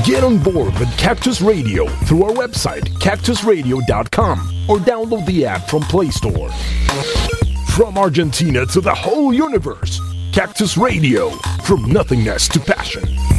Get on board with Cactus Radio through our website, cactusradio.com, or download the app from Play Store. From Argentina to the whole universe, Cactus Radio, from nothingness to passion.